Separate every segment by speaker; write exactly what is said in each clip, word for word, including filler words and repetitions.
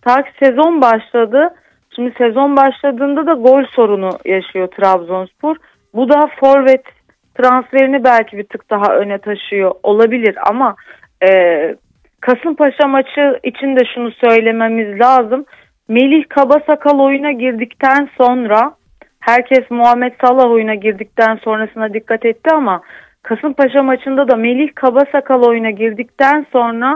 Speaker 1: Ta ki sezon başladı. Şimdi sezon başladığında da gol sorunu yaşıyor Trabzonspor. Bu da forvet transferini belki bir tık daha öne taşıyor olabilir ama e, Kasımpaşa maçı için de şunu söylememiz lazım. Melih Kabasakal oyuna girdikten sonra herkes Muhammed Salah oyuna girdikten sonrasına dikkat etti ama Kasımpaşa maçında da Melih Kabasakal oyuna girdikten sonra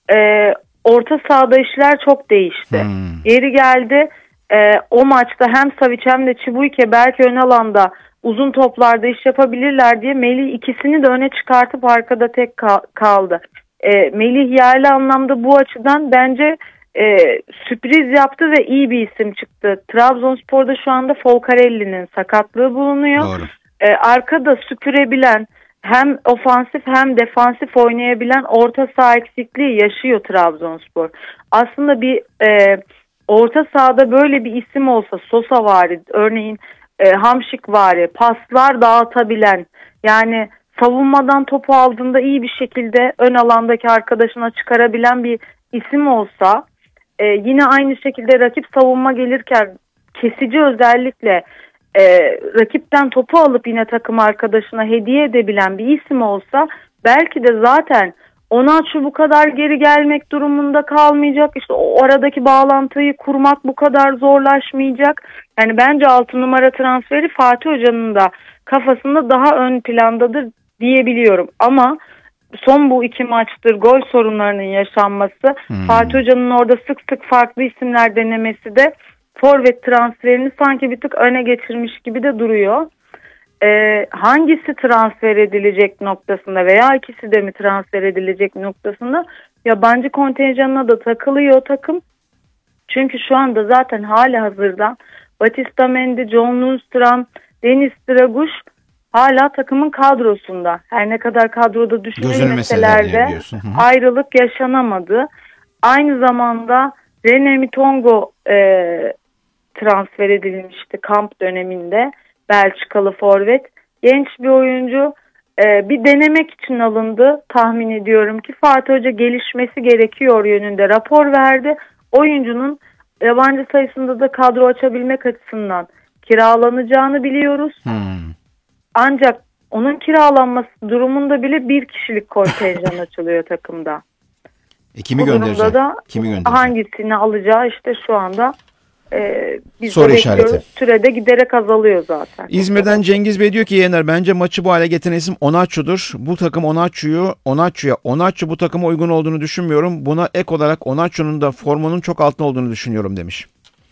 Speaker 1: e, orta sahada işler çok değişti.
Speaker 2: Hmm.
Speaker 1: Geri geldi. E, o maçta hem Savic hem de Çibuike belki ön alanda uzun toplarda iş yapabilirler diye Melih ikisini de öne çıkartıp arkada tek kal- kaldı. E, Melih yerli anlamda bu açıdan bence e, sürpriz yaptı ve iyi bir isim çıktı. Trabzonspor'da şu anda Folcarelli'nin sakatlığı bulunuyor.
Speaker 2: Doğru.
Speaker 1: E, arkada süpürebilen, hem ofansif hem defansif oynayabilen orta saha eksikliği yaşıyor Trabzonspor. Aslında bir e, orta sahada böyle bir isim olsa, Sosa vari, örneğin e, Hamşik vari, paslar dağıtabilen, yani savunmadan topu aldığında iyi bir şekilde ön alandaki arkadaşına çıkarabilen bir isim olsa, e, yine aynı şekilde rakip savunma gelirken kesici özellikle e, rakipten topu alıp yine takım arkadaşına hediye edebilen bir isim olsa belki de zaten Onaçu bu kadar geri gelmek durumunda kalmayacak. İşte o aradaki bağlantıyı kurmak bu kadar zorlaşmayacak. Yani bence altı numara transferi Fatih Hoca'nın da kafasında daha ön plandadır diyebiliyorum. Ama son bu iki maçtır gol sorunlarının yaşanması, hmm. Fatih Hoca'nın orada sık sık farklı isimler denemesi de forvet transferini sanki bir tık öne geçirmiş gibi de duruyor. Ee, hangisi transfer edilecek noktasında veya ikisi de mi transfer edilecek noktasında yabancı kontenjanına da takılıyor takım. Çünkü şu anda zaten hali hazırda Batista Mendy, John Lundstram, Deniz Draguş hala takımın kadrosunda. Her ne kadar kadroda düşünülmeseler de ayrılık yaşanamadı. Aynı zamanda René Mitongo e, transfer edilmişti kamp döneminde. Belçikalı forvet. Genç bir oyuncu. Ee, bir denemek için alındı. Tahmin ediyorum ki Fatih Hoca gelişmesi gerekiyor yönünde rapor verdi. Oyuncunun yabancı sayısında da kadro açabilmek açısından kiralanacağını biliyoruz. Hmm. Ancak onun kiralanması durumunda bile bir kişilik kontenjan açılıyor takımda.
Speaker 2: E, kimi
Speaker 1: Bu
Speaker 2: gönderecek?
Speaker 1: Da
Speaker 2: kimi gönderecek?
Speaker 1: Hangisini alacağı işte şu anda Ee, biz
Speaker 2: soru işareti.
Speaker 1: Sürede giderek azalıyor zaten.
Speaker 2: İzmir'den Cengiz Bey diyor ki Yener, bence maçı bu hale getiren isim Onaçu'dur. Bu takım Onaçu'yu Onaçu'ya Onaçu bu takıma uygun olduğunu düşünmüyorum. Buna ek olarak Onaçu'nun da formunun çok altında olduğunu düşünüyorum demiş.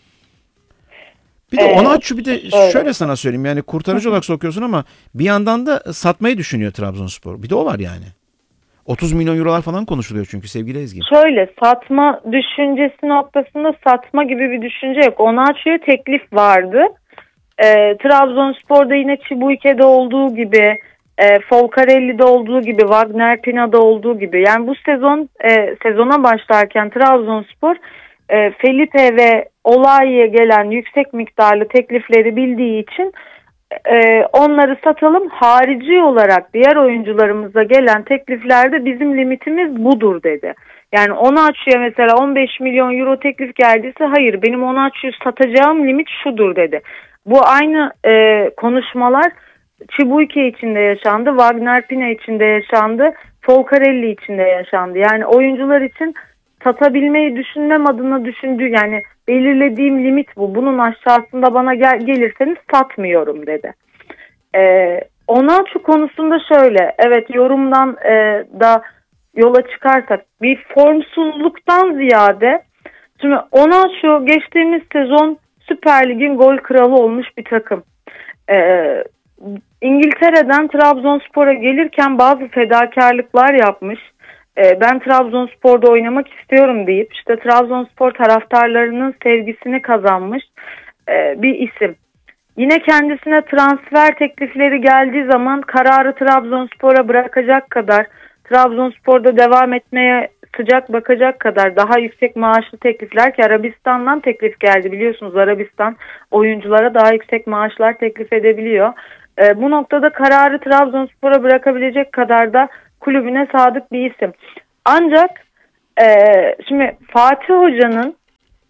Speaker 2: Bir de ee, Onaçu bir de öyle. Şöyle sana söyleyeyim, yani kurtarıcı olarak sokuyorsun ama bir yandan da satmayı düşünüyor Trabzonspor. Bir de o var yani. otuz milyon eurolar falan konuşuluyor çünkü sevgili Ezgi.
Speaker 1: Şöyle satma düşüncesi noktasında satma gibi bir düşünce yok. Onaçu'ya teklif vardı. E, Trabzonspor'da yine Çibuike'de olduğu gibi, e, Folcarelli'de olduğu gibi, Wagner Pina'da olduğu gibi. Yani bu sezon e, sezona başlarken Trabzonspor e, Felipe ve Olayi'ye gelen yüksek miktarlı teklifleri bildiği için Ee, onları satalım, harici olarak diğer oyuncularımıza gelen tekliflerde bizim limitimiz budur dedi. Yani Onaçu'ya mesela on beş milyon euro teklif geldiyse hayır, benim Onaçu'yu satacağım limit şudur dedi. Bu aynı e, konuşmalar Çibuike içinde yaşandı, Wagner Pina içinde yaşandı, Folcarelli içinde yaşandı. Yani oyuncular için satabilmeyi düşünmem adına düşündüğü, yani belirlediğim limit bu. Bunun aşağısında bana gel- gelirseniz satmıyorum dedi. Ee, Onaçu konusunda şöyle, evet yorumdan e, da yola çıkarsak bir formsuzluktan ziyade, şimdi Onaçu geçtiğimiz sezon Süper Lig'in gol kralı olmuş bir takım. Ee, İngiltere'den Trabzonspor'a gelirken bazı fedakarlıklar yapmış. Ben Trabzonspor'da oynamak istiyorum deyip işte Trabzonspor taraftarlarının sevgisini kazanmış bir isim. Yine kendisine transfer teklifleri geldiği zaman kararı Trabzonspor'a bırakacak kadar, Trabzonspor'da devam etmeye sıcak bakacak kadar daha yüksek maaşlı teklifler, ki Arabistan'dan teklif geldi biliyorsunuz, Arabistan oyunculara daha yüksek maaşlar teklif edebiliyor. Bu noktada kararı Trabzonspor'a bırakabilecek kadar da kulübüne sadık bir isim. Ancak e, şimdi Fatih Hoca'nın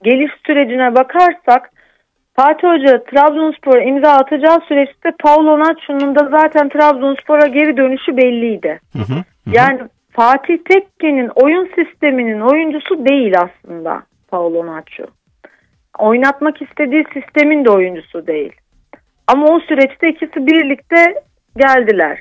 Speaker 1: geliş sürecine bakarsak Fatih Hoca Trabzonspor'a imza atacağı süreçte Paulo Nacho'nun da zaten Trabzonspor'a geri dönüşü belliydi.
Speaker 2: Hı hı, hı.
Speaker 1: Yani Fatih Tekke'nin oyun sisteminin oyuncusu değil aslında Paulo Nacho. Oynatmak istediği sistemin de oyuncusu değil. Ama o süreçte ikisi birlikte geldiler.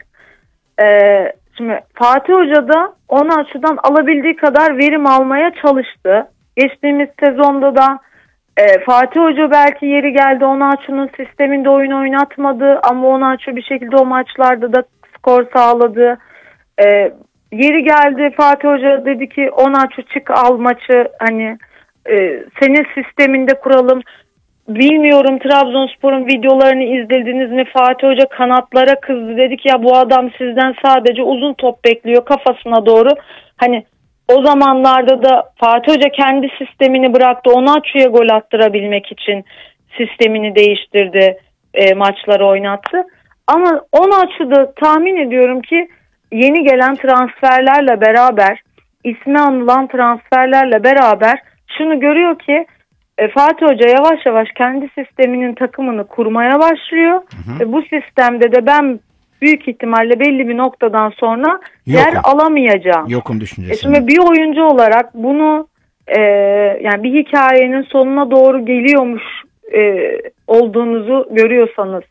Speaker 1: Ee, şimdi Fatih Hoca da Onaçu'dan alabildiği kadar verim almaya çalıştı. Geçtiğimiz sezonda da e, Fatih Hoca belki yeri geldi Onaçu'nun sisteminde oyun oynatmadı ama Onaçu bir şekilde o maçlarda da skor sağladı. E, yeri geldi Fatih Hoca dedi ki Onaçu çık al maçı, hani e, senin sisteminde kuralım. Bilmiyorum, Trabzonspor'un videolarını izlediniz mi? Fatih Hoca kanatlara kızdı. Dedik ya bu adam sizden sadece uzun top bekliyor kafasına doğru. Hani o zamanlarda da Fatih Hoca kendi sistemini bıraktı. Onaçu'ya gol attırabilmek için sistemini değiştirdi. E, maçları oynattı. Ama Onaçu da tahmin ediyorum ki yeni gelen transferlerle beraber, ismi anılan transferlerle beraber şunu görüyor ki E, Fatih Hoca yavaş yavaş kendi sisteminin takımını kurmaya başlıyor. Hı hı. E, bu sistemde de ben büyük ihtimalle belli bir noktadan sonra
Speaker 2: Yokum.
Speaker 1: yer alamayacağım.
Speaker 2: Yokum düşüncesi.
Speaker 1: E, şimdi bir oyuncu olarak bunu e, yani bir hikayenin sonuna doğru geliyormuş e, olduğunuzu görüyorsanız,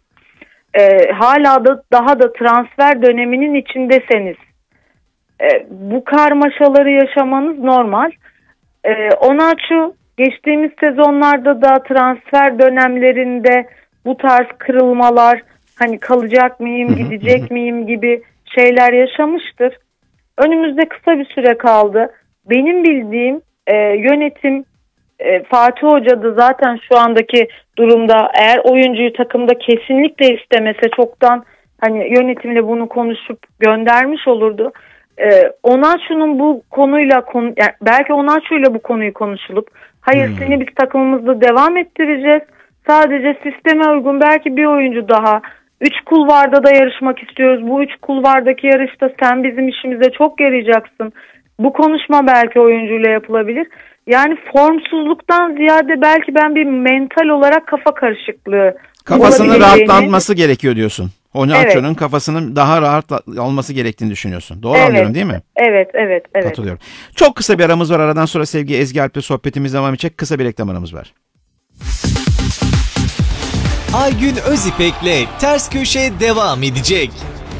Speaker 1: e, hala da daha da transfer döneminin içindeseniz e, bu karmaşaları yaşamanız normal. E, Onaçu geçtiğimiz sezonlarda da transfer dönemlerinde bu tarz kırılmalar, hani kalacak mıyım, gidecek miyim gibi şeyler yaşamıştır. Önümüzde kısa bir süre kaldı. Benim bildiğim e, yönetim e, Fatih Hoca da zaten şu andaki durumda eğer oyuncuyu takımda kesinlikle istemese çoktan hani yönetimle bunu konuşup göndermiş olurdu. Ee, Onaçu'nun bu konuyla konu, yani belki Onaçu'yla bu konuyu konuşulup hayır hmm. seni biz takımımızda devam ettireceğiz. Sadece sisteme uygun belki bir oyuncu daha. Üç kulvarda da yarışmak istiyoruz. Bu üç kulvardaki yarışta sen bizim işimize çok yarayacaksın. Bu konuşma belki oyuncuyla yapılabilir. Yani formsuzluktan ziyade belki ben bir mental olarak kafa karışıklığı.
Speaker 2: Kafasının rahatlanması gerekiyor diyorsun. Onaçu'nun evet. kafasının daha rahat olması gerektiğini düşünüyorsun. Doğru evet. anlıyorum değil mi?
Speaker 1: Evet, evet, evet.
Speaker 2: Katılıyorum. Çok kısa bir aramız var. Aradan sonra sevgili Ezgi Alp'le sohbetimiz devam edecek. Kısa bir reklam aramız var.
Speaker 3: Aygün Özipek'le Ters Köşe devam edecek.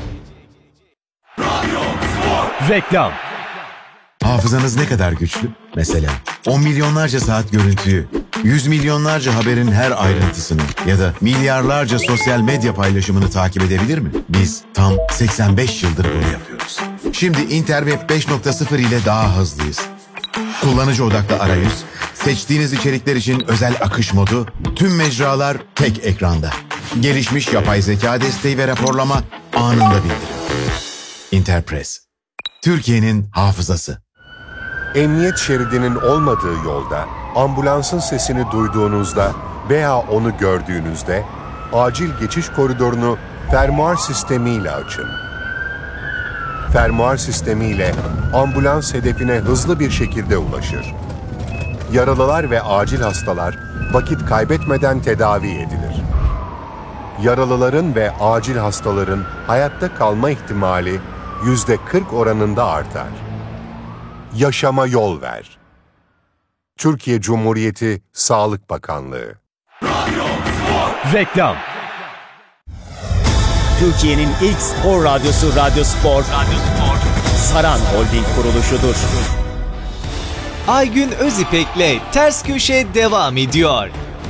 Speaker 4: Reklam.
Speaker 5: Hafızanız ne kadar güçlü? Mesela on milyonlarca saat görüntüyü, yüz milyonlarca haberin her ayrıntısını ya da milyarlarca sosyal medya paylaşımını takip edebilir mi? Biz tam seksen beş yıldır bunu yapıyoruz. Şimdi Interweb beş nokta sıfır ile daha hızlıyız. Kullanıcı odaklı arayüz, seçtiğiniz içerikler için özel akış modu, tüm mecralar tek ekranda. Gelişmiş yapay zeka desteği ve raporlama anında bildirim. Interpress, Türkiye'nin hafızası.
Speaker 6: Emniyet şeridinin olmadığı yolda, ambulansın sesini duyduğunuzda veya onu gördüğünüzde acil geçiş koridorunu fermuar sistemiyle açın. Fermuar sistemiyle ambulans hedefine hızlı bir şekilde ulaşır. Yaralılar ve acil hastalar vakit kaybetmeden tedavi edilir. Yaralıların ve acil hastaların hayatta kalma ihtimali yüzde kırk oranında artar. Yaşama yol ver. Türkiye Cumhuriyeti Sağlık Bakanlığı.
Speaker 4: Reklam. Türkiye'nin ilk spor radyosu Radyo Spor, Radyo Spor. Saran Holding kuruluşudur.
Speaker 3: Aygün Özipek'le Ters Köşe devam ediyor.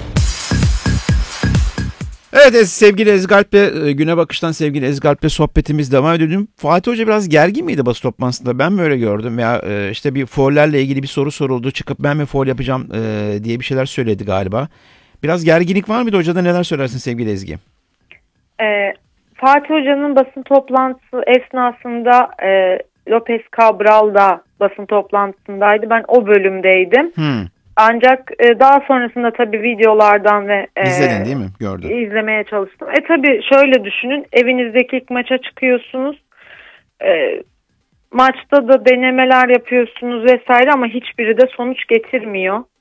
Speaker 2: Evet sevgili Ezgi Alp'le, Güne Bakış'tan sevgili Ezgi Alp'le sohbetimiz devam ediyor. Fatih Hoca biraz gergin miydi basın toplantısında? Ben mi öyle gördüm? Ya işte bir faullerle ilgili bir soru soruldu. Çıkıp ben mi faul yapacağım diye bir şeyler söyledi galiba. Biraz gerginlik var mıydı hocada? Neler söylersin sevgili Ezgi?
Speaker 1: Ee, Fatih Hoca'nın basın toplantısı esnasında e, Lopez Cabral da basın toplantısındaydı. Ben o bölümdeydim. Hmm. Ancak e, daha sonrasında tabii videolardan ve e,
Speaker 2: İzledin değil mi? Gördüm.
Speaker 1: İzlemeye çalıştım. E tabii şöyle düşünün. Evinizdeki ilk maça çıkıyorsunuz. E, maçta da denemeler yapıyorsunuz vesaire ama hiçbiri de sonuç getirmiyor.